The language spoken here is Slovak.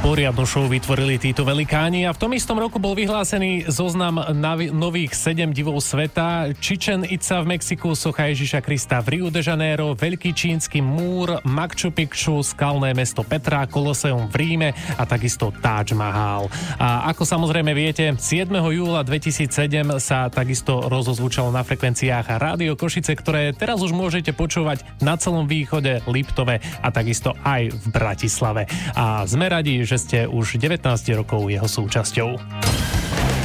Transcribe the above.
Poriadnu show vytvorili títo velikáni a v tom istom roku bol vyhlásený zoznam nových 7 divov sveta. Chichen Itza v Mexiku, socha Ježiša Krista v Rio de Janeiro, Veľký čínsky múr, Machu Picchu, skalné mesto Petra, Koloseum v Ríme a takisto Taj Mahal. A ako samozrejme viete, 7. júla 2007 sa takisto rozozvučalo na frekvenciách Rádio Košice, ktoré teraz už môžete počúvať na celom východe, Liptove a takisto aj v Bratislave. A sme radi, že ste už 19 rokov jeho súčasťou.